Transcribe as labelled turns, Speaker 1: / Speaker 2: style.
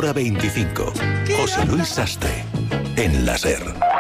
Speaker 1: Hora 25. José Luis Sastre, en la SER.